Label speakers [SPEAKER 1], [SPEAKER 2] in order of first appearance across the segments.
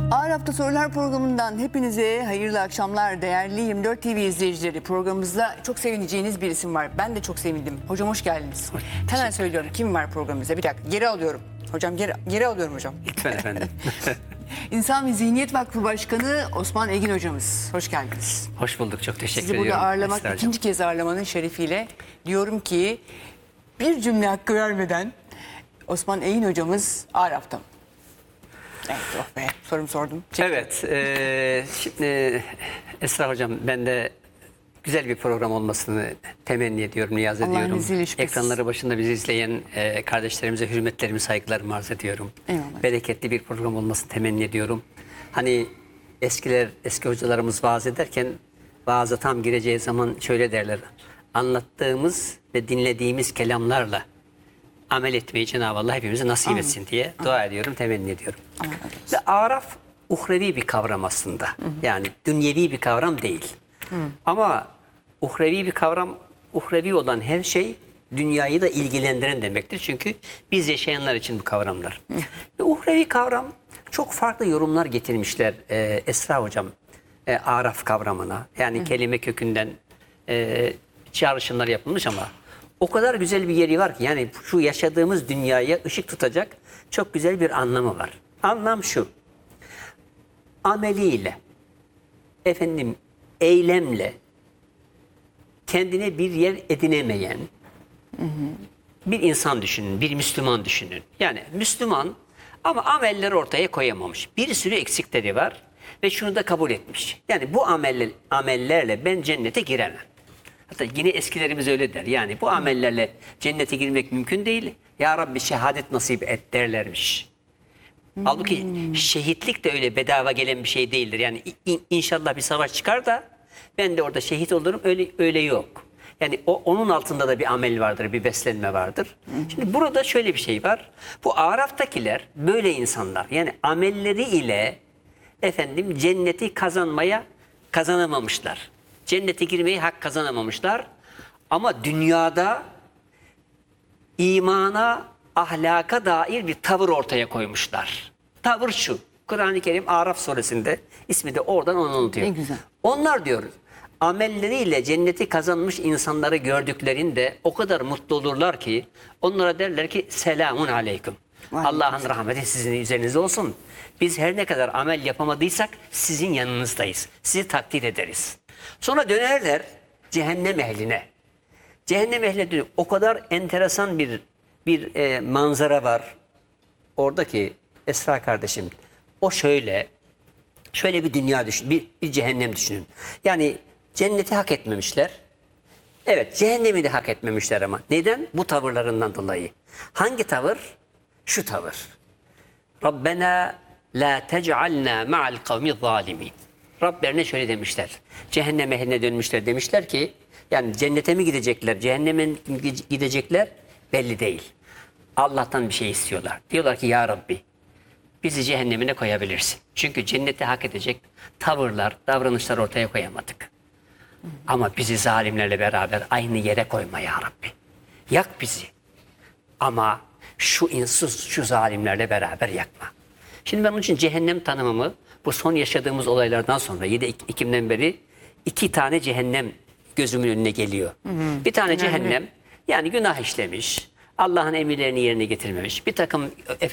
[SPEAKER 1] Ağır Hafta Sorular programından hepinize hayırlı akşamlar değerli 24 TV izleyicileri. Programımızda çok sevineceğiniz bir isim var. Ben de çok sevindim. Hocam hoş geldiniz. Hemen söylüyorum kim var programımızda. Bir dakika geri alıyorum. Hocam geri alıyorum hocam.
[SPEAKER 2] Lütfen efendim.
[SPEAKER 1] İnsan ve Zihniyet Vakfı Başkanı Osman Egin hocamız. Hoş geldiniz.
[SPEAKER 2] Hoş bulduk. Çok teşekkür
[SPEAKER 1] Sizi
[SPEAKER 2] ediyorum.
[SPEAKER 1] burada ağırlamak,
[SPEAKER 2] Esra'cığım.
[SPEAKER 1] ikinci kez ağırlamanın şerefiyle diyorum ki bir cümle hakkı vermeden Osman Egin hocamız Ağır Hafta. Evet, oh be, sorumu sordum.
[SPEAKER 2] Evet. Şimdi Esra Hocam, ben de güzel bir program olmasını temenni ediyorum, niyaz
[SPEAKER 1] Allah'ın
[SPEAKER 2] ediyorum.
[SPEAKER 1] izniyle şüphesiz.
[SPEAKER 2] Ekranları başında bizi izleyen kardeşlerimize hürmetlerimi, saygılarımı arz ediyorum.
[SPEAKER 1] Eyvallah.
[SPEAKER 2] Bereketli bir program olmasını temenni ediyorum. Hani eski hocalarımız vaaz ederken vaaza tam gireceği zaman şöyle derler. Anlattığımız ve dinlediğimiz kelamlarla amel etmeyi Cenab-ı Allah hepimize nasip etsin diye dua ediyorum, temenni ediyorum. Ve araf uhrevi bir kavram aslında. Yani dünyevi bir kavram değil. Ama uhrevi bir kavram, uhrevi olan her şey dünyayı da ilgilendiren demektir. Çünkü biz yaşayanlar için bu kavramlar. Ve uhrevi kavram çok farklı yorumlar getirmişler Esra Hocam araf kavramına. Yani kelime kökünden çağrışımlar yapılmış ama o kadar güzel bir yeri var ki, yani şu yaşadığımız dünyaya ışık tutacak çok güzel bir anlamı var. Anlam şu: ameliyle, eylemle kendine bir yer edinemeyen bir insan düşünün, bir Müslüman düşünün. Yani Müslüman ama amelleri ortaya koyamamış. Bir sürü eksikleri var ve şunu da kabul etmiş. Yani bu amellerle ben cennete giremem. Hatta yine eskilerimiz öyle der. Yani bu amellerle cennete girmek mümkün değil. Ya Rabbi şehadet nasip et derlermiş. Halbuki şehitlik de öyle bedava gelen bir şey değildir. Yani inşallah bir savaş çıkar da ben de orada şehit olurum, öyle yok. Yani onun altında da bir amel vardır, bir beslenme vardır. Şimdi burada şöyle bir şey var. Bu Araf'takiler böyle insanlar. Yani amelleri ile cenneti kazanamamışlar. Cennete girmeyi hak kazanamamışlar. Ama dünyada imana, ahlaka dair bir tavır ortaya koymuşlar. Tavır şu: Kur'an-ı Kerim Araf suresinde, ismi de oradan onu anlatıyor.
[SPEAKER 1] Ne güzel.
[SPEAKER 2] Onlar diyor, amelleriyle cenneti kazanmış insanları gördüklerinde o kadar mutlu olurlar ki onlara derler ki selamun aleyküm. Allah'ın rahmeti sizin üzerinize olsun. Biz her ne kadar amel yapamadıysak sizin yanınızdayız. Sizi takdir ederiz. Sonra dönerler cehennem ehline. Cehennem ehline dönüp o kadar enteresan bir manzara var. Oradaki Esra kardeşim, o şöyle bir dünya düşün, bir cehennem düşünün. Yani cenneti hak etmemişler. Evet, cehennemi de hak etmemişler ama neden? Bu tavırlarından dolayı. Hangi tavır? Şu tavır: Rabbena la tec'alna ma'al kavmi zalimin. Rablerine şöyle demişler. Cehennem ehline dönmüşler, demişler ki yani cennete mi gidecekler, cehenneme mi gidecekler belli değil. Allah'tan bir şey istiyorlar. Diyorlar ki ya Rabbi bizi cehennemine koyabilirsin. Çünkü cenneti hak edecek tavırlar, davranışlar ortaya koyamadık. Ama bizi zalimlerle beraber aynı yere koyma ya Rabbi. Yak bizi. Ama şu zalimlerle beraber yakma. Şimdi ben onun için cehennem tanımımı bu son yaşadığımız olaylardan sonra 7 Ekim'den beri 2 tane cehennem gözümün önüne geliyor. Bir tane cehennem, yani günah işlemiş, Allah'ın emirlerini yerine getirmemiş, bir takım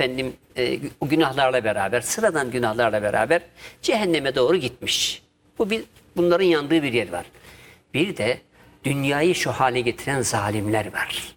[SPEAKER 2] o günahlarla beraber, sıradan günahlarla beraber cehenneme doğru gitmiş. Bunların yandığı bir yer var. Bir de dünyayı şu hale getiren zalimler var.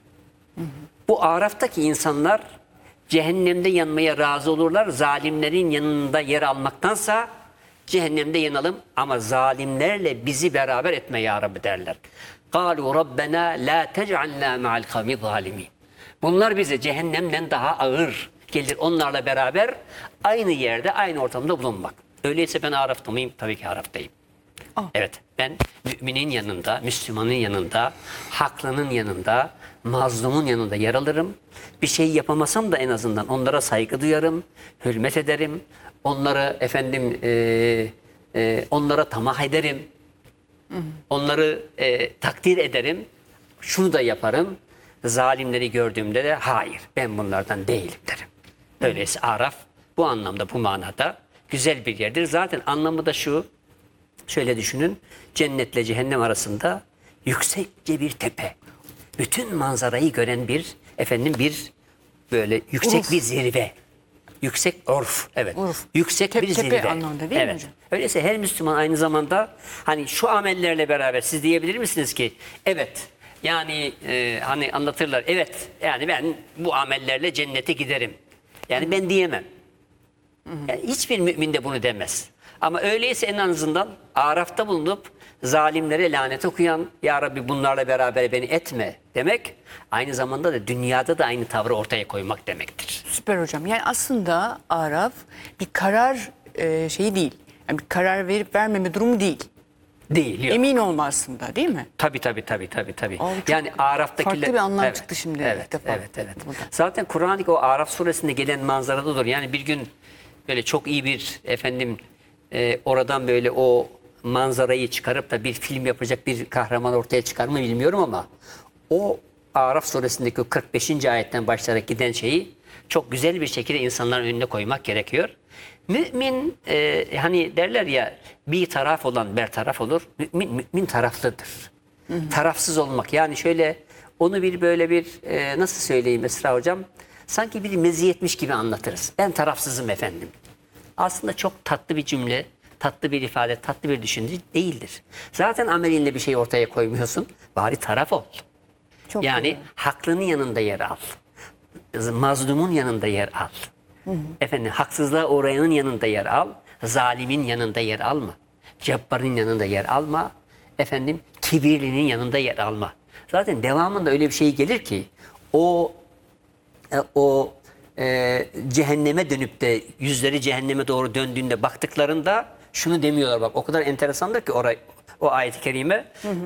[SPEAKER 2] Bu Araf'taki insanlar cehennemde yanmaya razı olurlar. Zalimlerin yanında yer almaktansa cehennemde yanalım ama zalimlerle bizi beraber etme ya Rabbi derler. قَالُوا رَبَّنَا لَا تَجْعَلْنَا مَعَ الْقَوْمِ الظَّالِمِينَ. Bunlar bize cehennemden daha ağır gelir. Onlarla beraber aynı yerde, aynı ortamda bulunmak. Öyleyse ben Araf'ta mıyım? Tabii ki Araf'tayım. Evet, ben müminin yanında, Müslümanın yanında, haklının yanında, mazlumun yanında yer alırım. Bir şey yapamasam da en azından onlara saygı duyarım, hürmet ederim. Onları onlara tamah ederim. Onları takdir ederim. Şunu da yaparım. Zalimleri gördüğümde de hayır, ben bunlardan değilim derim. Öyleyse Araf bu anlamda, bu manada güzel bir yerdir. Zaten anlamı da şu. Şöyle düşünün. Cennetle cehennem arasında yüksekçe bir tepe. Bütün manzarayı gören bir böyle yüksek bir zirve. Yüksek urf. Evet.
[SPEAKER 1] Urf.
[SPEAKER 2] Yüksek bir
[SPEAKER 1] Tepe
[SPEAKER 2] zirve.
[SPEAKER 1] anlamında değil mi hocam?
[SPEAKER 2] Öyleyse her Müslüman aynı zamanda hani şu amellerle beraber siz diyebilir misiniz ki evet yani hani anlatırlar evet yani ben bu amellerle cennete giderim. Yani ben diyemem. Yani hiçbir mümin de bunu demez. Ama öyleyse en azından Araf'ta bulunup zalimlere lanet okuyan ya Rabbi bunlarla beraber beni etme demek aynı zamanda da dünyada da aynı tavrı ortaya koymak demektir.
[SPEAKER 1] Süper hocam. Yani aslında Araf bir karar şeyi değil. Yani bir karar verip vermeme durumu değil.
[SPEAKER 2] Değil. Yok.
[SPEAKER 1] Emin olma aslında değil mi?
[SPEAKER 2] Tabii.
[SPEAKER 1] Çok
[SPEAKER 2] Yani Araf'takiler...
[SPEAKER 1] farklı bir anlam çıktı şimdi ilk defa.
[SPEAKER 2] Evet.
[SPEAKER 1] Burada.
[SPEAKER 2] Zaten Kur'an-ı o Araf suresinde gelen manzaradadır. Yani bir gün böyle çok iyi bir oradan böyle o manzarayı çıkarıp da bir film yapacak bir kahraman ortaya çıkar mı bilmiyorum ama o Araf suresindeki o 45. ayetten başlayarak giden şeyi çok güzel bir şekilde insanların önüne koymak gerekiyor. Mümin hani derler ya bir taraf olan bertaraf olur. Mümin taraflıdır. Tarafsız olmak yani şöyle onu bir böyle bir nasıl söyleyeyim Esra hocam sanki bir meziyetmiş gibi anlatırız. Ben tarafsızım efendim. Aslında çok tatlı bir cümle, tatlı bir ifade, tatlı bir düşünce değildir. Zaten amelinle bir şey ortaya koymuyorsun. Bari taraf ol.
[SPEAKER 1] Çok
[SPEAKER 2] Yani
[SPEAKER 1] iyi.
[SPEAKER 2] haklının yanında yer al. Mazlumun yanında yer al. Efendim haksızlığa uğrayanın yanında yer al. Zalimin yanında yer alma. Cebbarın yanında yer alma. Efendim kibirlinin yanında yer alma. Zaten devamında öyle bir şey gelir ki o cehenneme dönüp de yüzleri cehenneme doğru döndüğünde baktıklarında şunu demiyorlar bak o kadar enteresandır ki o ayet-i kerime.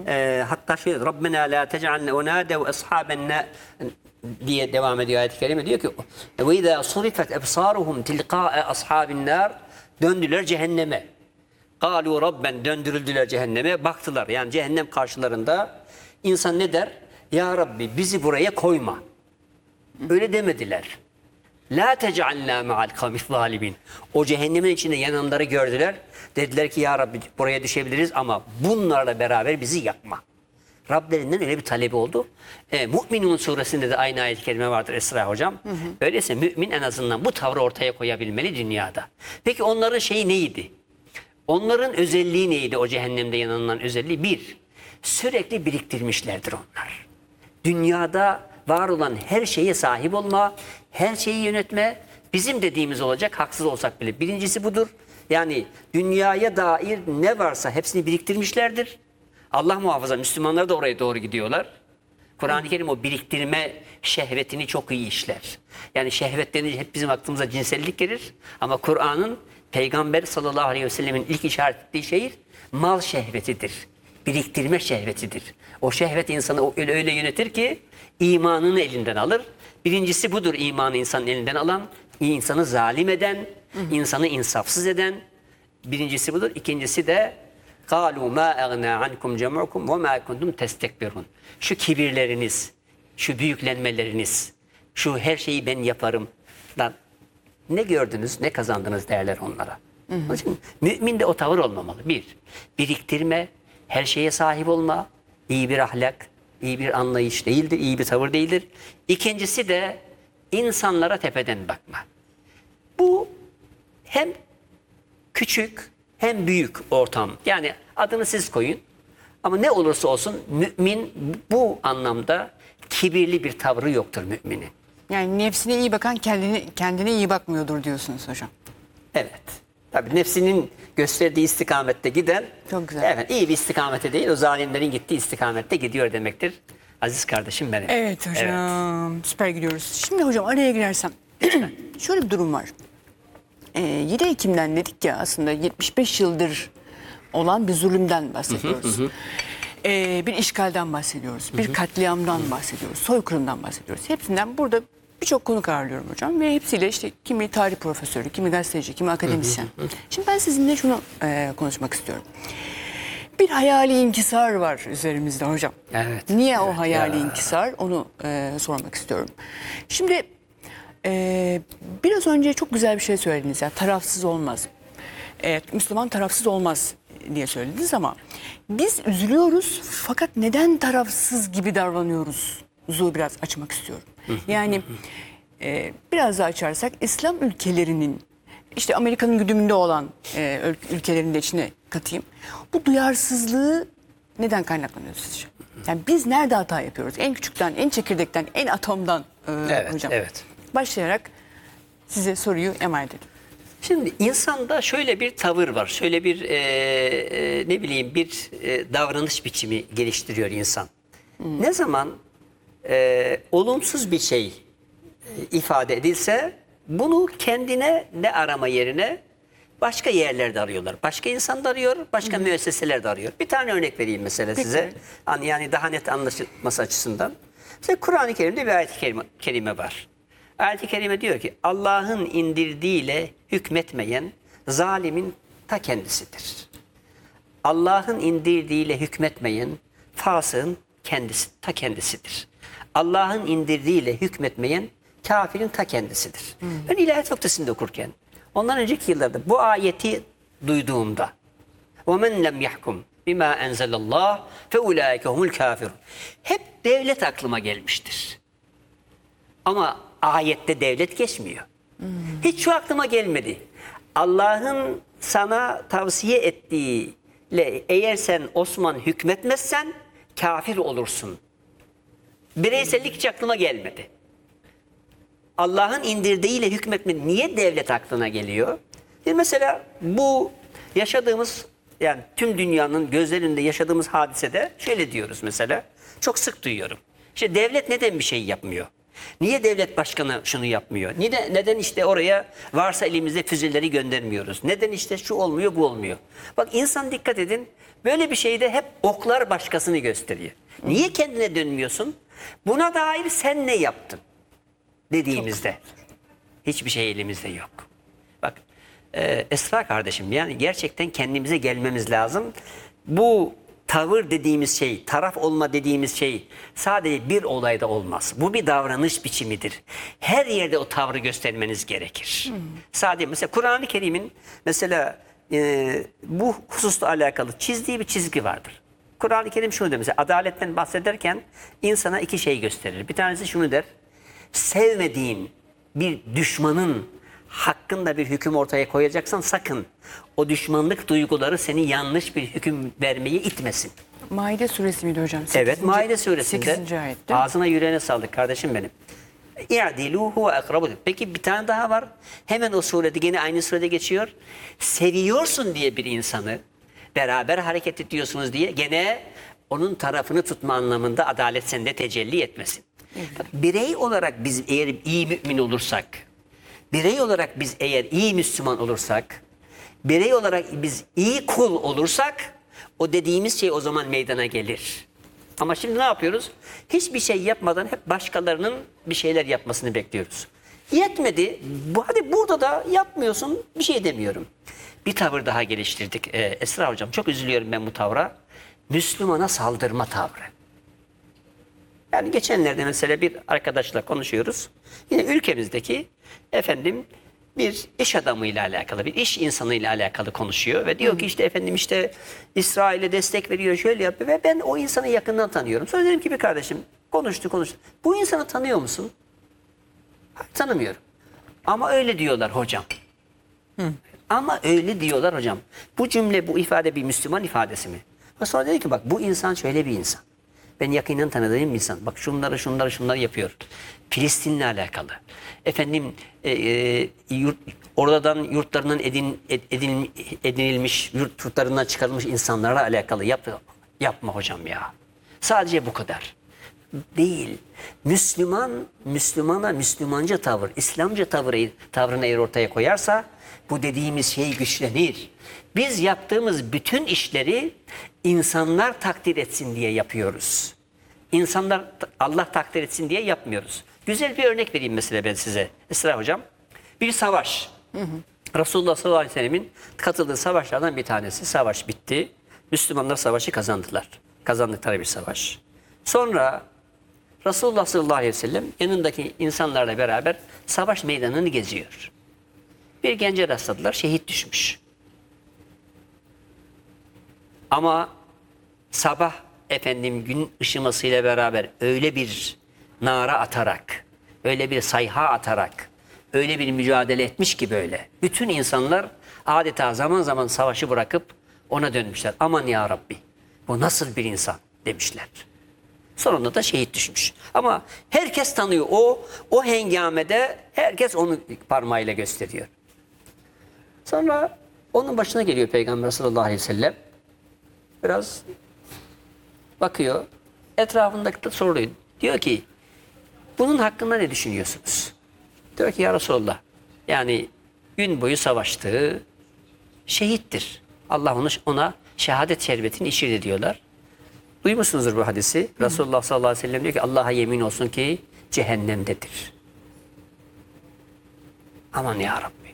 [SPEAKER 2] Hatta şöyle Rabbena la tec'alne unade ve ashaben diye devam ediyor ayet-i kerime diyor ki ve izâ surifet ebsaruhum tilqâe ashabin nar döndüler cehenneme. Kâlu Rabben döndürüldüler cehenneme baktılar yani cehennem karşılarında insan ne der? Ya Rabbi bizi buraya koyma. Öyle demediler. La tec'alna ma'al kavmis zalimin. O cehennemin içinde yananları gördüler. Dediler ki ya Rabbi buraya düşebiliriz ama bunlarla beraber bizi yakma. Rablerinden öyle bir talebi oldu. Mü'minun suresinde de aynı ayet-i kerime vardır Esra hocam. Öyleyse mümin en azından bu tavrı ortaya koyabilmeli dünyada. Peki onların şeyi neydi? Onların özelliği neydi o cehennemde yananların özelliği? Bir, sürekli biriktirmişlerdir onlar. Dünyada var olan her şeye sahip olma, her şeyi yönetme, bizim dediğimiz olacak haksız olsak bile. Birincisi budur. Yani dünyaya dair ne varsa hepsini biriktirmişlerdir. Allah muhafaza Müslümanlar da oraya doğru gidiyorlar. Kur'an-ı Kerim o biriktirme şehvetini çok iyi işler. Yani şehvet denince hep bizim aklımıza cinsellik gelir. Ama Kur'an'ın Peygamber sallallahu aleyhi ve sellemin ilk işaret ettiği şey mal şehvetidir. Biriktirme şehvetidir. O şehvet insanı öyle yönetir ki imanını elinden alır. Birincisi budur imanı insanın elinden alan, insanı zalim eden, insanı insafsız eden. Birincisi budur. İkincisi de قَالُوا مَا اَغْنَا عَنْكُمْ جَمْعُكُمْ وَمَا كُنْتُمْ تَسْتَكْبِرُونَ. Şu kibirleriniz, şu büyüklenmeleriniz, şu her şeyi ben yaparım. Lan, ne gördünüz, ne kazandınız derler onlara. Onun için mümin de o tavır olmamalı. Bir, biriktirme, her şeye sahip olma, iyi bir ahlak, iyi bir anlayış değildir, iyi bir tavır değildir. İkincisi de insanlara tepeden bakma. Bu hem küçük hem büyük ortam. Yani adını siz koyun. Ama ne olursa olsun mümin bu anlamda kibirli bir tavrı yoktur müminin.
[SPEAKER 1] Yani nefsine iyi bakan kendine iyi bakmıyordur diyorsunuz hocam.
[SPEAKER 2] Evet. Tabii nefsinin gösterdiği istikamette giden,
[SPEAKER 1] çok güzel.
[SPEAKER 2] Evet, iyi bir istikamete değil, o zalimlerin gittiği istikamette gidiyor demektir. Aziz kardeşim benim.
[SPEAKER 1] Evet hocam. Evet. Süper gidiyoruz. Şimdi hocam araya girersem. Şöyle bir durum var. 7 Ekim'den dedik ya aslında 75 yıldır olan bir zulümden bahsediyoruz. Bir işgalden bahsediyoruz. Bir katliamdan bahsediyoruz. Soykırımdan bahsediyoruz. Hepsinden burada birçok konu ağırlıyorum hocam. Ve hepsiyle işte kimi tarih profesörü, kimi gazeteci, kimi akademisyen. Şimdi ben sizinle şunu konuşmak istiyorum. Bir hayali inkisar var üzerimizde hocam.
[SPEAKER 2] Evet.
[SPEAKER 1] Niye o
[SPEAKER 2] Evet,
[SPEAKER 1] hayali inkisar onu sormak istiyorum. Şimdi biraz önce çok güzel bir şey söylediniz ya tarafsız olmaz. Müslüman tarafsız olmaz diye söylediniz ama biz üzülüyoruz fakat neden tarafsız gibi davranıyoruz? Biraz açmak istiyorum. Yani biraz daha açarsak İslam ülkelerinin işte Amerika'nın güdümünde olan ülkelerin de içine katayım. Bu duyarsızlığı neden kaynaklanıyor sizce? Yani biz nerede hata yapıyoruz? En küçükten, en çekirdekten, en atomdan hocam.
[SPEAKER 2] Evet.
[SPEAKER 1] Başlayarak size soruyu emanet ediyorum.
[SPEAKER 2] Şimdi insanda şöyle bir tavır var. Şöyle bir ne bileyim bir davranış biçimi geliştiriyor insan. Ne zaman olumsuz bir şey ifade edilse bunu kendine ne arama yerine başka yerlerde arıyorlar. Başka insan da arıyor, başka müesseseler de arıyor. Bir tane örnek vereyim mesela size. Yani daha net anlaşılması açısından. Mesela Kur'an-ı Kerim'de bir ayet-i kerime var. Ayet-i kerime diyor ki Allah'ın indirdiğiyle hükmetmeyen zalimin ta kendisidir. Allah'ın indirdiğiyle hükmetmeyen fasığın ta kendisidir. Allah'ın indirdiğiyle hükmetmeyen kafirin ta kendisidir. Ben İlahiyat Fakültesi'nde okurken ondan önceki yıllarda bu ayeti duyduğumda وَمَنْ لَمْ يَحْكُمْ بِمَا اَنْزَلَ اللّٰهِ فَاُولَٰئِكَ هُمُ الْكَافِرُونَ hep devlet aklıma gelmiştir. Ama ayette devlet geçmiyor. Hiç şu aklıma gelmedi. Allah'ın sana tavsiye ettiğiyle eğer sen Osman hükmetmezsen kafir olursun. Bireysellik hiç aklıma gelmedi. Allah'ın indirdiğiyle hükmetmek niye devlet aklına geliyor? Mesela bu yaşadığımız yani tüm dünyanın gözlerinde yaşadığımız hadisede şöyle diyoruz mesela. Çok sık duyuyorum. İşte devlet neden bir şey yapmıyor? Niye devlet başkanı şunu yapmıyor? Neden işte oraya varsa elimizde füzeleri göndermiyoruz? Neden işte şu olmuyor bu olmuyor? Bak insan dikkat edin böyle bir şeyde hep oklar başkasını gösteriyor. Niye kendine dönmüyorsun? Buna dair sen ne yaptın? Dediğimizde hiçbir şey elimizde yok. Bak Esra kardeşim yani gerçekten kendimize gelmemiz lazım. Bu tavır dediğimiz şey, taraf olma dediğimiz şey sadece bir olayda olmaz. Bu bir davranış biçimidir. Her yerde o tavrı göstermeniz gerekir. Sadece mesela Kur'an-ı Kerim'in mesela bu hususla alakalı çizdiği bir çizgi vardır. Kur'an-ı Kerim şunu der mesela adaletten bahsederken insana iki şey gösterir. Bir tanesi şunu der. Sevmediğin bir düşmanın hakkında bir hüküm ortaya koyacaksan sakın o düşmanlık duyguları seni yanlış bir hüküm vermeye itmesin.
[SPEAKER 1] Maide suresi miydi hocam?
[SPEAKER 2] Evet Maide suresinde
[SPEAKER 1] 8. ayette.
[SPEAKER 2] Ağzına yüreğine sağlık kardeşim benim. İ'dilu huve akrabu. Peki bir tane daha var. Hemen o surede yine aynı surede geçiyor. Seviyorsun diye bir insanı beraber hareket ediyorsunuz diye gene onun tarafını tutma anlamında adalet sende tecelli etmesin. Bak, birey olarak biz eğer iyi mümin olursak, birey olarak biz eğer iyi Müslüman olursak, birey olarak biz iyi kul olursak o dediğimiz şey o zaman meydana gelir. Ama şimdi ne yapıyoruz? Hiçbir şey yapmadan hep başkalarının bir şeyler yapmasını bekliyoruz. Yetmedi. Hadi burada da yapmıyorsun bir şey demiyorum. Bir tavır daha geliştirdik. Esra hocam çok üzülüyorum ben bu tavra. Müslümana saldırma tavrı. Yani geçenlerde mesela bir arkadaşla konuşuyoruz. Yine ülkemizdeki bir iş adamıyla alakalı, bir iş insanıyla alakalı konuşuyor ve diyor ki işte işte İsrail'e destek veriyor, şöyle yapıyor ve ben o insanı yakından tanıyorum. Sonra dedim ki bir kardeşim konuştu. Bu insanı tanıyor musun? Hayır, tanımıyorum. Ama öyle diyorlar hocam. Ama öyle diyorlar hocam. Bu cümle, bu ifade bir Müslüman ifadesi mi? Ve sonra dedi ki bak bu insan şöyle bir insan. Ben yakından tanıdığım bir insan. Bak şunları yapıyor. Filistin'le alakalı. Oradan yurtlarından edinilmiş, yurtlarından çıkarılmış insanlarla alakalı yapma hocam ya. Sadece bu kadar. Değil. Müslümana Müslümanca tavır, İslamca tavrını eğer ortaya koyarsa bu dediğimiz şey güçlenir. Biz yaptığımız bütün işleri insanlar takdir etsin diye yapıyoruz. İnsanlar Allah takdir etsin diye yapmıyoruz. Güzel bir örnek vereyim mesela ben size. Esra hocam. Bir savaş. Resulullah sallallahu aleyhi ve sellemin katıldığı savaşlardan bir tanesi. Savaş bitti. Müslümanlar savaşı kazandılar. Kazandıkları bir savaş. Sonra Resulullah sallallahu aleyhi ve sellem yanındaki insanlarla beraber savaş meydanını geziyor. Bir gence rastladılar. Şehit düşmüş. Ama sabah efendim gün ışımasıyla beraber öyle bir nara atarak, öyle bir sayha atarak, öyle bir mücadele etmiş ki böyle. Bütün insanlar adeta zaman zaman savaşı bırakıp ona dönmüşler. Aman ya Rabbi, bu nasıl bir insan demişler. Sonunda da şehit düşmüş. Ama herkes tanıyor. O hengamede herkes onu parmağıyla gösteriyor. Sonra onun başına geliyor Peygamber sallallahu aleyhi ve sellem. Biraz bakıyor. Etrafındaki de soruyor. Diyor ki bunun hakkında ne düşünüyorsunuz? Diyor ki ya Resulallah, yani gün boyu savaştığı şehittir. Allah ona şehadet şerbetini içirdi diyorlar. Duymuşsunuzdur bu hadisi. Resulullah sallallahu aleyhi ve sellem diyor ki Allah'a yemin olsun ki cehennemdedir. Aman ya Rabbi.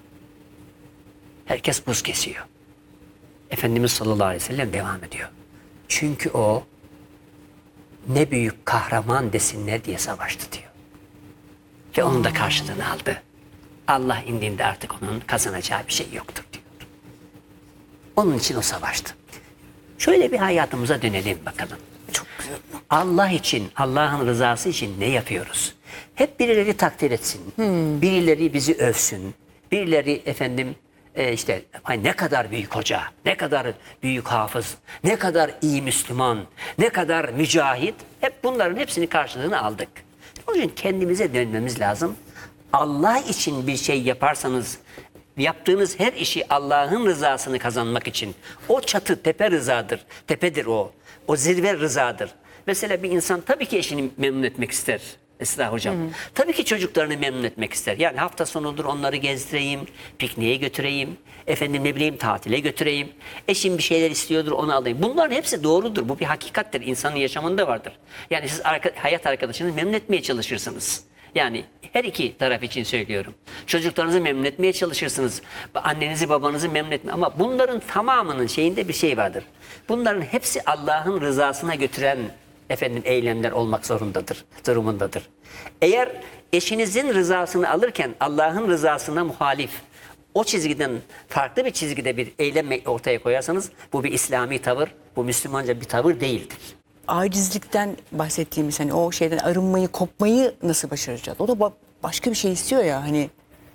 [SPEAKER 2] Herkes buz kesiyor. Efendimiz sallallahu aleyhi ve sellem devam ediyor. Çünkü o ne büyük kahraman desinler diye savaştı diyor. Ve onun da karşılığını aldı. Allah indiğinde artık onun kazanacağı bir şey yoktur diyor. Onun için o savaştı. Şöyle bir hayatımıza dönelim bakalım.
[SPEAKER 1] Çok güzel.
[SPEAKER 2] Allah için, Allah'ın rızası için ne yapıyoruz? Hep birileri takdir etsin. Birileri bizi övsün. Birileri efendim işte ay ne kadar büyük hoca, ne kadar büyük hafız, ne kadar iyi Müslüman, ne kadar mücahit. Hep bunların hepsini karşılığını aldık. O yüzden kendimize dönmemiz lazım. Allah için bir şey yaparsanız, yaptığınız her işi Allah'ın rızasını kazanmak için, o çatı tepe rızadır, tepedir o. O zirve rızadır. Mesela bir insan tabii ki eşini memnun etmek ister. Esra hocam. Tabii ki çocuklarını memnun etmek ister. Yani hafta sonudur onları gezdireyim, pikniğe götüreyim, efendim ne bileyim tatile götüreyim. Eşim bir şeyler istiyordur onu alayım. Bunların hepsi doğrudur. Bu bir hakikattir. İnsanın yaşamında vardır. Yani siz hayat arkadaşınızı memnun etmeye çalışırsınız. Yani her iki taraf için söylüyorum. Çocuklarınızı memnun etmeye çalışırsınız. Annenizi babanızı memnun etmeye. Ama bunların tamamının şeyinde bir şey vardır. Bunların hepsi Allah'ın rızasına götüren eylemler olmak durumundadır. Eğer eşinizin rızasını alırken Allah'ın rızasına muhalif, o çizgiden farklı bir çizgide bir eylem ortaya koyarsanız bu bir İslami tavır, bu Müslümanca bir tavır değildir.
[SPEAKER 1] Acizlikten bahsettiğimiz hani o şeyden arınmayı, kopmayı nasıl başaracağız? O da başka bir şey istiyor ya hani.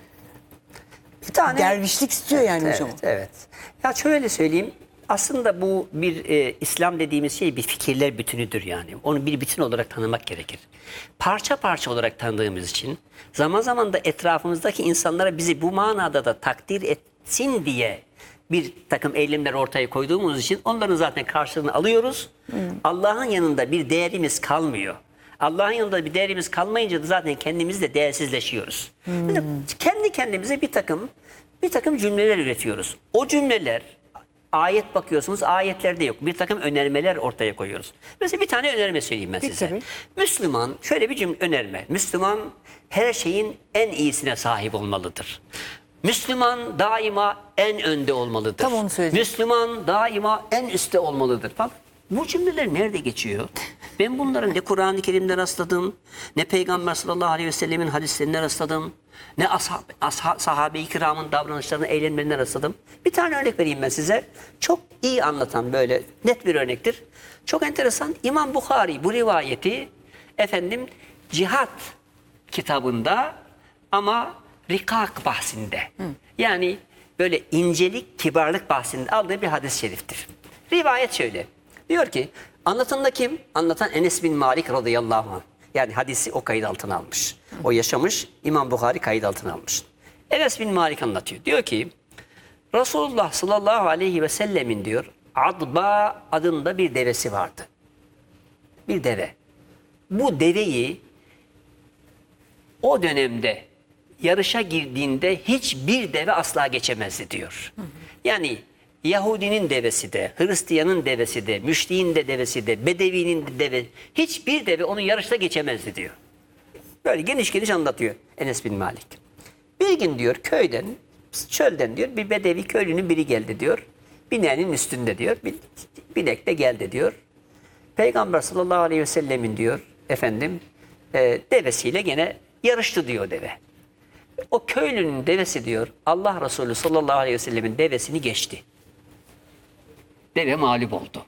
[SPEAKER 2] Bir tane
[SPEAKER 1] Dervişlik istiyor yani
[SPEAKER 2] evet,
[SPEAKER 1] hocam.
[SPEAKER 2] Evet. Ya şöyle söyleyeyim. Aslında bu bir İslam dediğimiz şey bir fikirler bütünüdür yani. Onu bir bütün olarak tanımak gerekir. Parça parça olarak tanıdığımız için zaman zaman da etrafımızdaki insanlara bizi bu manada da takdir etsin diye bir takım eylemler ortaya koyduğumuz için onların zaten karşılığını alıyoruz. Allah'ın yanında bir değerimiz kalmıyor. Allah'ın yanında bir değerimiz kalmayınca da zaten kendimiz de değersizleşiyoruz. Kendi kendimize bir takım cümleler üretiyoruz. O cümleler ayet bakıyorsunuz ayetlerde yok. Bir takım önermeler ortaya koyuyoruz. Mesela bir tane önerme söyleyeyim ben size.
[SPEAKER 1] Tabii.
[SPEAKER 2] Müslüman şöyle bir cümle önerme. Müslüman her şeyin en iyisine sahip olmalıdır. Müslüman daima en önde olmalıdır.
[SPEAKER 1] Tam onu söyleyeceğim.
[SPEAKER 2] Müslüman daima en üstte olmalıdır. Bak bu cümleler nerede geçiyor? Ben bunların ne Kur'an-ı Kerim'de rastladım, ne Peygamber sallallahu aleyhi ve sellemin hadislerinde rastladım, ne sahabe-i kiramın davranışlarını, eylemlerine rastladım. Bir tane örnek vereyim ben size. Çok iyi anlatan böyle net bir örnektir. Çok enteresan. İmam Bukhari bu rivayeti cihat kitabında ama rikak bahsinde. Yani böyle incelik, kibarlık bahsinde aldığı bir hadis-i şeriftir. Rivayet şöyle. Diyor ki anlatan da kim? Anlatan Enes bin Malik radıyallahu anh. Yani hadisi o kayıt altına almış. O yaşamış, İmam Bukhari kayıt altına almış. Enes bin Malik anlatıyor. Diyor ki Resulullah sallallahu aleyhi ve sellemin diyor Adba adında bir devesi vardı. Bir deve. Bu deveyi o dönemde yarışa girdiğinde hiçbir deve asla geçemezdi diyor. Yani Yahudinin devesi de, Hristiyanın devesi de, müşriğin de devesi de, Bedevi'nin de devesi, hiçbir deve onu yarışta geçemezdi diyor. Böyle geniş geniş anlatıyor Enes bin Malik. Bir gün diyor köyden, çölden diyor bir Bedevi köylünün biri geldi diyor. Bineğinin üstünde diyor, binek de geldi diyor. Peygamber sallallahu aleyhi ve sellemin diyor devesiyle gene yarıştı diyor deve. O köylünün devesi diyor Allah Resulü sallallahu aleyhi ve sellemin devesini geçti. Deve mağlup oldu.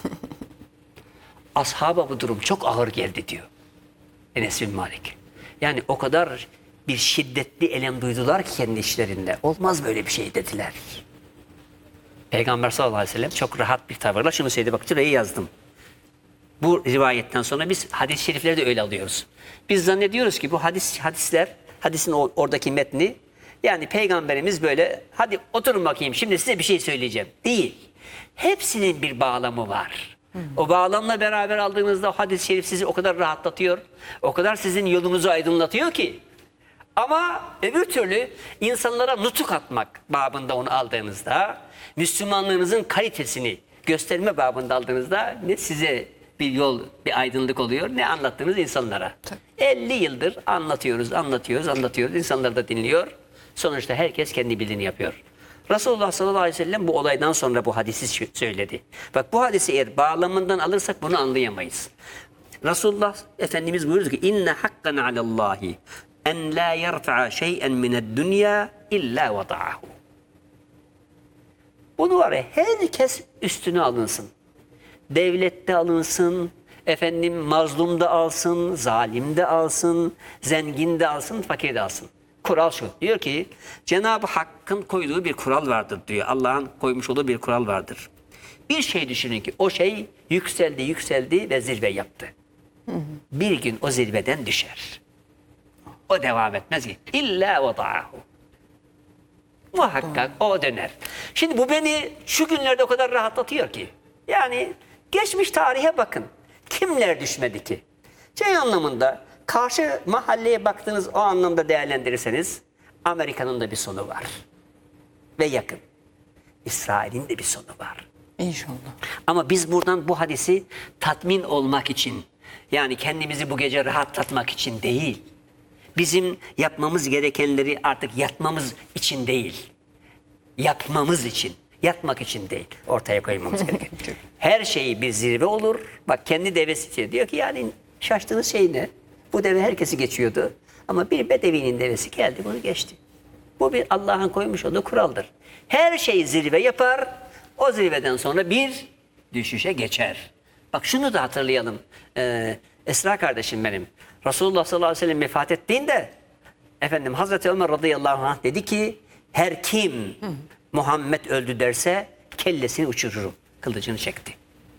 [SPEAKER 2] Ashaba bu durum çok ağır geldi diyor Enes bin Malik. Yani o kadar bir şiddetli elem duydular ki kendi işlerinde. Olmaz böyle bir şey dediler. Peygamber sallallahu aleyhi ve sellem çok rahat bir tavırla şunu söyledi. Bak şurayı yazdım. Bu rivayetten sonra biz hadis-i şerifleri de öyle alıyoruz. Biz zannediyoruz ki bu hadisler, hadisin oradaki metni, yani Peygamberimiz böyle hadi oturun bakayım şimdi size bir şey söyleyeceğim. Değil. Hepsinin bir bağlamı var. O bağlamla beraber aldığınızda o hadis-i şerif sizi o kadar rahatlatıyor, o kadar sizin yolunuzu aydınlatıyor ki. Ama öbür türlü insanlara nutuk atmak babında onu aldığınızda, Müslümanlığınızın kalitesini gösterme babında aldığınızda ne size bir yol, bir aydınlık oluyor ne anlattığınız insanlara. Tabii. 50 yıldır anlatıyoruz. İnsanlar da dinliyor. Sonuçta herkes kendi bildiğini yapıyor. Resulullah sallallahu aleyhi ve sellem bu olaydan sonra bu hadisi söyledi. Bak bu hadisi eğer bağlamından alırsak bunu anlayamayız. Resulullah Efendimiz buyurdu ki inne hakkan alallahi en la yerfa'a şey'en mined dünya illa vada'ahu. Bunu var ya herkes üstüne alınsın. Devlette alınsın, mazlum da alsın, zalim de alsın, zengin de alsın, fakir de alsın. Kural şu, diyor ki Cenab-ı Hakk'ın koyduğu bir kural vardır diyor. Allah'ın koymuş olduğu bir kural vardır. Bir şey düşünün ki o şey yükseldi ve zirve yaptı. Bir gün o zirveden düşer. O devam etmez ki. İlla vada'ahu. Muhakkak o döner. Şimdi bu beni şu günlerde o kadar rahatlatıyor ki. Yani geçmiş tarihe bakın. Kimler düşmedi ki? Şey anlamında karşı mahalleye baktığınız o anlamda değerlendirirseniz Amerika'nın da bir sonu var. Ve yakın. İsrail'in de bir sonu var.
[SPEAKER 1] İnşallah.
[SPEAKER 2] Ama biz buradan bu hadisi tatmin olmak için, yani kendimizi bu gece rahatlatmak için değil, bizim yapmamız gerekenleri artık yatmamız için değil, yapmamız için, yatmak için değil, ortaya koymamız gerekiyor. Her şeyi bir zirve olur. Bak kendi devesi için diyor ki yani şaştığınız şey ne? Bu deve herkesi geçiyordu ama bir bedevinin devesi geldi bunu geçti. Bu bir Allah'ın koymuş olduğu kuraldır. Her şey zirve yapar, o zirveden sonra bir düşüşe geçer. Bak şunu da hatırlayalım. Esra kardeşim benim. Resulullah sallallahu aleyhi ve sellem vefat ettiğinde Hazreti Ömer radıyallahu anh dedi ki her kim Muhammed öldü derse kellesini uçururum. Kılıcını çekti.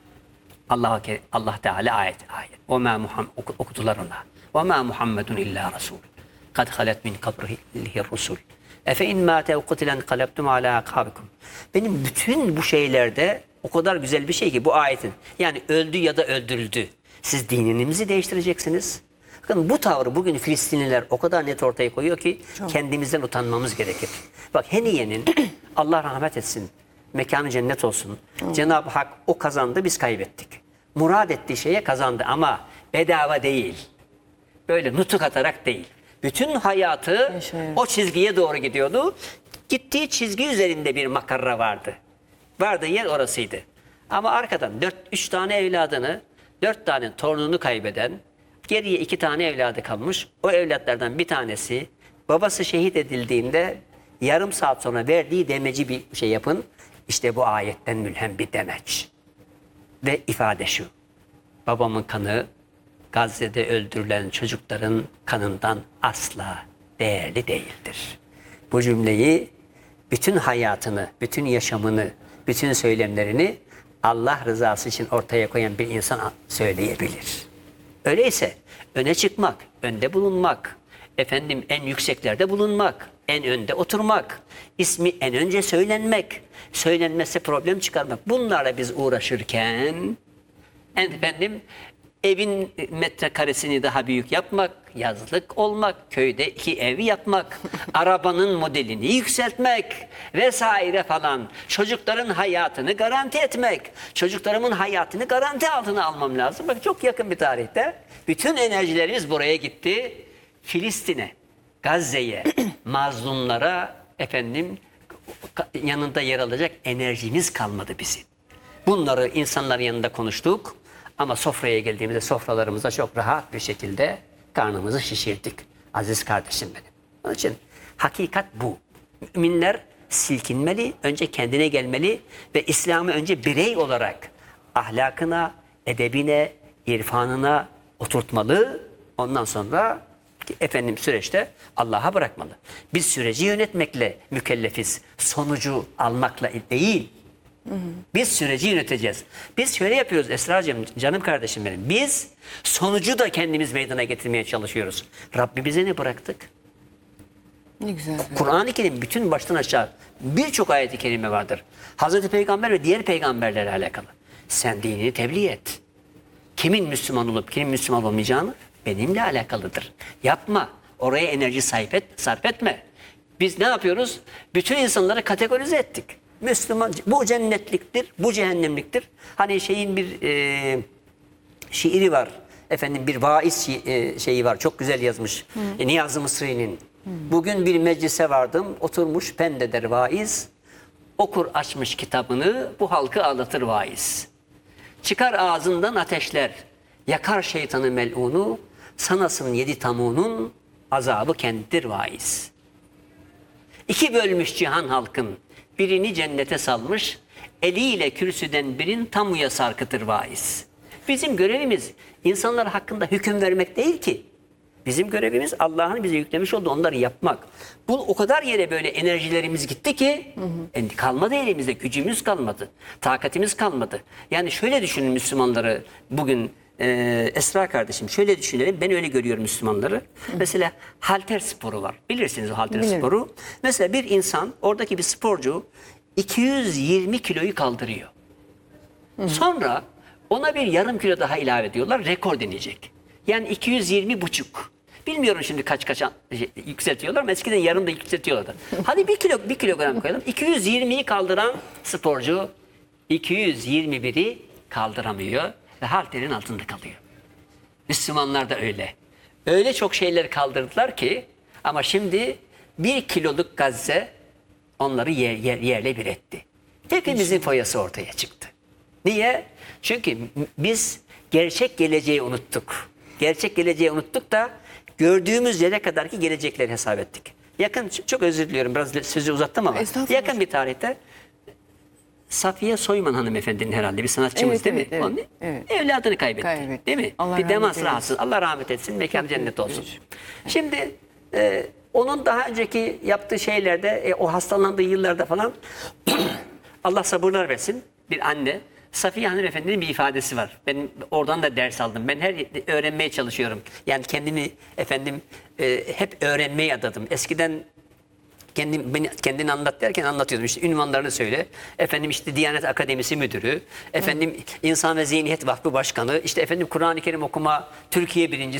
[SPEAKER 2] Allah Teala ayet. O ma Muhammed okudular ona. Ve ma Muhammedun illa rasul. Kad halet min kabrihi rusul. Efe in mâte ve kutilen kalebtum ala akabikum. Benim bütün bu şeylerde o kadar güzel bir şey ki bu ayetin. Yani öldü ya da öldürüldü. Siz dininizi değiştireceksiniz. Bakın bu tavrı bugün Filistinliler o kadar net ortaya koyuyor ki kendimizden utanmamız gerekir. Bak Heniye'nin Allah rahmet etsin, mekanı cennet olsun. Cenab-ı Hak o kazandı, biz kaybettik. Murad ettiği şeye kazandı ama bedava değil. Böyle nutuk atarak değil. Bütün hayatı o çizgiye doğru gidiyordu. Gittiği çizgi üzerinde bir makarra vardı. Vardığı yer orasıydı. Ama arkadan 3 tane evladını, 4 tane torununu kaybeden, geriye 2 tane evladı kalmış. O evlatlardan bir tanesi babası şehit edildiğinde yarım saat sonra verdiği demeci bir şey yapın. İşte bu ayetten mülhem bir demeç. Ve ifade şu. Babamın kanı Gazze'de öldürülen çocukların kanından asla değerli değildir. Bu cümleyi bütün hayatını, bütün yaşamını, bütün söylemlerini Allah rızası için ortaya koyan bir insan söyleyebilir. Öyleyse öne çıkmak, önde bulunmak, en yükseklerde bulunmak, en önde oturmak, ismi en önce söylenmek, söylenmezse problem çıkarmak. Bunlarla biz uğraşırken evin metrekaresini daha büyük yapmak, yazlık olmak, köyde 2 ev yapmak, arabanın modelini yükseltmek vesaire falan. Çocukların hayatını garanti etmek. Çocuklarımın hayatını garanti altına almam lazım. Bak çok yakın bir tarihte bütün enerjilerimiz buraya gitti. Filistin'e, Gazze'ye, mazlumlara yanında yer alacak enerjimiz kalmadı bizim. Bunları insanların yanında konuştuk. Ama sofraya geldiğimizde sofralarımıza çok rahat bir şekilde karnımızı şişirdik. Aziz kardeşim benim. Onun için hakikat bu. Müminler silkinmeli, önce kendine gelmeli ve İslam'ı önce birey olarak ahlakına, edebine, irfanına oturtmalı. Ondan sonra süreçte Allah'a bırakmalı. Biz süreci yönetmekle mükellefiz. Sonucu almakla değil. Biz süreci yöneteceğiz. Biz şöyle yapıyoruz Esra'cığım, canım kardeşim benim. Biz sonucu da kendimiz meydana getirmeye çalışıyoruz. Rabbimize ne bıraktık?
[SPEAKER 1] Ne güzel.
[SPEAKER 2] Kur'an-ı Kerim bütün baştan aşağı birçok ayet-i kerime vardır. Hazreti Peygamber ve diğer peygamberlerle alakalı. Sen dinini tebliğ et. Kimin Müslüman olup kimin Müslüman olmayacağını benimle alakalıdır. Yapma. Oraya enerji sarf etme. Biz ne yapıyoruz? Bütün insanları kategorize ettik. Müslüman, bu cennetliktir, bu cehennemliktir. Hani şeyin bir şiiri var. Bir vaiz şeyi var. Çok güzel yazmış. Niyazi Mısri'nin. Bugün bir meclise vardım. Oturmuş pendeder vaiz. Okur açmış kitabını. Bu halkı ağlatır vaiz. Çıkar ağzından ateşler. Yakar şeytanı mel'unu. Sanasın 7 tamunun azabı kendidir vaiz. 2 bölmüş cihan halkın. Birini cennete salmış. Eliyle kürsüden birin tamuya sarkıtır vaiz. Bizim görevimiz insanlar hakkında hüküm vermek değil ki. Bizim görevimiz Allah'ın bize yüklemiş olduğu onları yapmak. Bu o kadar yere böyle enerjilerimiz gitti ki kalmadı elimizde, gücümüz kalmadı, takatimiz kalmadı. Yani şöyle düşünün Müslümanları bugün Esra kardeşim, şöyle düşünelim, ben öyle görüyorum Müslümanları. Mesela halter sporu var. Bilirsiniz o halter sporu. Mesela bir insan, oradaki bir sporcu 220 kiloyu kaldırıyor. Sonra ona bir yarım kilo daha ilave ediyorlar, rekor deneyecek. Yani 220,5. Bilmiyorum şimdi kaç yükseltiyorlar ama eskiden yarım da yükseltiyorlardı. Hadi bir kilogram koyalım. 220'yi kaldıran sporcu 221'i kaldıramıyor ve halterin altında kalıyor. Müslümanlar da öyle. Öyle çok şeyler kaldırdılar ki ama şimdi 1 kiloluk Gazze onları yerle bir etti. Hepimizin foyası ortaya çıktı. Niye? Çünkü biz gerçek geleceği unuttuk. Gerçek geleceği unuttuk da gördüğümüz yere kadarki gelecekleri hesap ettik. Yakın, çok özür diliyorum biraz sözü uzattım ama yakın bir tarihte Safiye Soyman hanımefendinin herhalde bir sanatçımız değil mi?
[SPEAKER 1] Evet,
[SPEAKER 2] Onun
[SPEAKER 1] evet.
[SPEAKER 2] evladını kaybetti. Değil mi?
[SPEAKER 1] Allah
[SPEAKER 2] bir demans
[SPEAKER 1] rahmet
[SPEAKER 2] rahatsız.
[SPEAKER 1] eylesin.
[SPEAKER 2] Allah rahmet etsin. Mekanı cennet olsun. Şimdi onun daha önceki yaptığı şeylerde o hastalandığı yıllarda falan Allah sabırlar versin. Bir anne Safiye hanımefendinin bir ifadesi var. Ben oradan da ders aldım. Ben öğrenmeye çalışıyorum. Yani kendimi hep öğrenmeye adadım. Eskiden kendini anlat derken anlatıyordum. İşte ünvanlarını söyle. İşte Diyanet Akademisi Müdürü. İnsan ve Zihniyet Vakfı Başkanı. İşte Kur'an-ı Kerim okuma Türkiye birincisi.